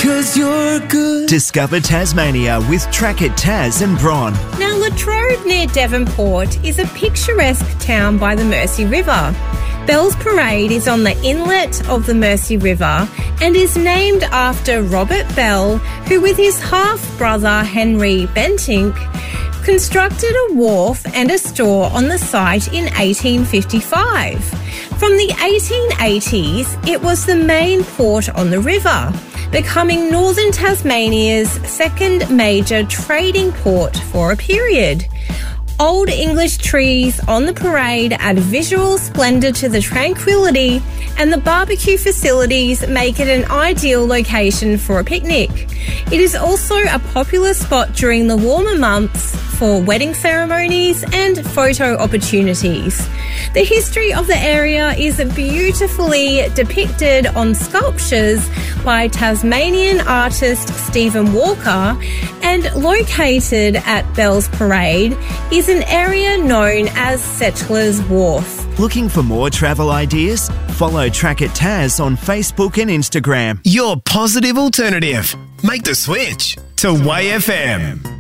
'cause you're good. Discover Tasmania with Track It Tas and Bron. Now, Latrobe near Devonport is a picturesque town by the Mersey River. Bell's Parade is on the inlet of the Mersey River and is named after Robert Bell, who with his half-brother Henry Bentinck constructed a wharf and a store on the site in 1855. From the 1880s, it was the main port on the river, becoming northern Tasmania's second major trading port for a period. Old English trees on the parade add visual splendour to the tranquility, and the barbecue facilities make it an ideal location for a picnic. It is also a popular spot during the warmer months for wedding ceremonies and photo opportunities. The history of the area is beautifully depicted on sculptures by Tasmanian artist Stephen Walker, and located at Bell's Parade is an area known as Settlers Wharf. Looking for more travel ideas? Follow Track It Tas on Facebook and Instagram. Your positive alternative. Make the switch to Way FM.